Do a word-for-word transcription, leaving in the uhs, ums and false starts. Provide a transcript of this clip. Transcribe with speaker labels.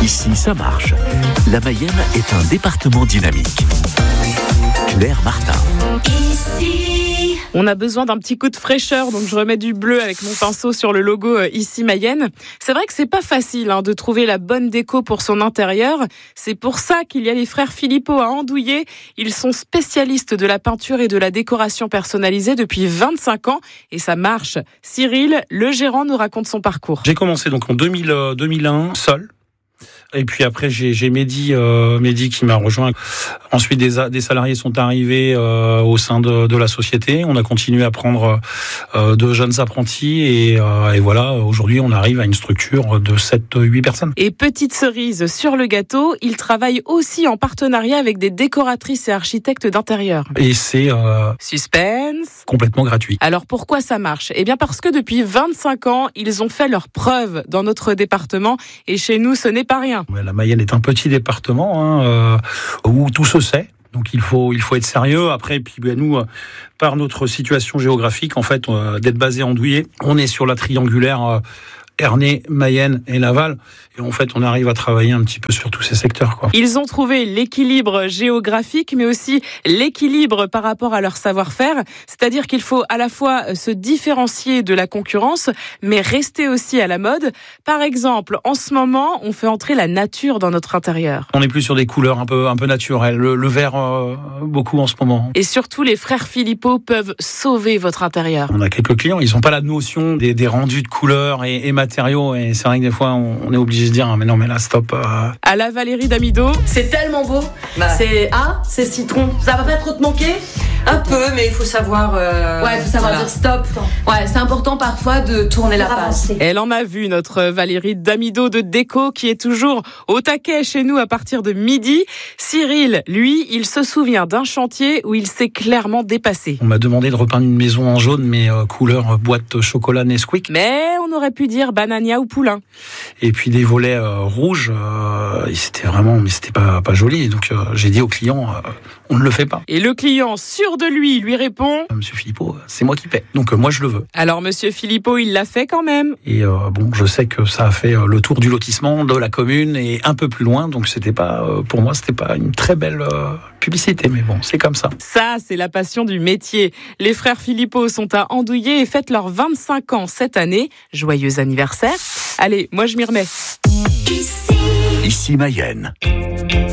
Speaker 1: Ici, ça marche. La Mayenne est un département dynamique. Claire Martin.
Speaker 2: Ici.
Speaker 3: On a besoin d'un petit coup de fraîcheur, donc je remets du bleu avec mon pinceau sur le logo euh, Ici Mayenne. C'est vrai que c'est pas facile hein, de trouver la bonne déco pour son intérieur. C'est pour ça qu'il y a les frères Philippot à Andouillé. Ils sont spécialistes de la peinture et de la décoration personnalisée depuis vingt-cinq ans et ça marche. Cyril, le gérant, nous raconte son parcours.
Speaker 4: J'ai commencé donc en deux mille, euh, deux mille un, seul. Et puis après, j'ai, j'ai Mehdi, euh, Mehdi qui m'a rejoint. Ensuite, des, des salariés sont arrivés euh, au sein de, de la société. On a continué à prendre euh, de jeunes apprentis. Et, euh, et voilà, aujourd'hui, on arrive à une structure de sept huit personnes.
Speaker 3: Et petite cerise sur le gâteau, il travaille aussi en partenariat avec des décoratrices et architectes d'intérieur.
Speaker 4: Et c'est euh,
Speaker 3: Suspense.
Speaker 4: complètement gratuit.
Speaker 3: Alors pourquoi ça marche ? Eh bien parce que depuis vingt-cinq ans, ils ont fait leurs preuves dans notre département. Et chez nous, ce n'est pas rien.
Speaker 4: La Mayenne est un petit département hein, euh, où tout se sait. Donc il faut il faut être sérieux. Après, puis ben, nous, euh, par notre situation géographique, en fait, euh, d'être basé en Andouillé, on est sur la triangulaire euh, Ernée, Mayenne et Laval. Et en fait, on arrive à travailler un petit peu sur tous ces secteurs, quoi.
Speaker 3: Ils ont trouvé l'équilibre géographique, mais aussi l'équilibre par rapport à leur savoir-faire. C'est-à-dire qu'il faut à la fois se différencier de la concurrence, mais rester aussi à la mode. Par exemple, en ce moment, on fait entrer la nature dans notre intérieur.
Speaker 4: On est plus sur des couleurs un peu un peu naturelles. Le, le vert, euh, beaucoup en ce moment.
Speaker 3: Et surtout, les frères Philippot peuvent sauver votre intérieur.
Speaker 4: On a quelques clients, ils n'ont pas la notion des, des rendus de couleurs et, et matériaux. Et c'est vrai que des fois, on, on est obligé de se dire, ah, mais non, mais là, stop. Euh...
Speaker 3: À la Valérie Damido.
Speaker 5: C'est tellement beau.
Speaker 6: Bah.
Speaker 5: C'est ah, c'est citron. Ça va pas trop te manquer?
Speaker 6: Un peu, mais il faut savoir... Euh,
Speaker 5: Ouais, il faut savoir
Speaker 6: voilà.
Speaker 5: dire stop. Ouais, c'est important parfois de tourner la page.
Speaker 3: Elle en a vu, notre Valérie Damido de Déco, qui est toujours au taquet chez nous à partir de midi. Cyril, lui, il se souvient d'un chantier où il s'est clairement dépassé.
Speaker 4: On m'a demandé de repeindre une maison en jaune, mais euh, couleur euh, boîte chocolat Nesquik.
Speaker 3: Mais on aurait pu dire banania ou poulain.
Speaker 4: Et puis des volets euh, rouges, euh, et c'était vraiment, mais c'était pas pas joli. Donc euh, j'ai dit au client, euh, on ne le fait pas.
Speaker 3: Et le client, sûr de lui, lui répond...
Speaker 4: Monsieur Philippot, c'est moi qui paie, donc euh, moi je le veux.
Speaker 3: Alors Monsieur Philippot, il l'a fait quand même.
Speaker 4: Et euh, bon, je sais que ça a fait euh, le tour du lotissement, de la commune et un peu plus loin, donc c'était pas, euh, pour moi, c'était pas une très belle euh, publicité, mais bon, c'est comme ça.
Speaker 3: Ça, c'est la passion du métier. Les frères Philippot sont à Andouillé et fêtent leurs vingt-cinq ans cette année. Joyeux anniversaire. Allez, moi je m'y remets.
Speaker 2: Ici.
Speaker 1: Ici Mayenne.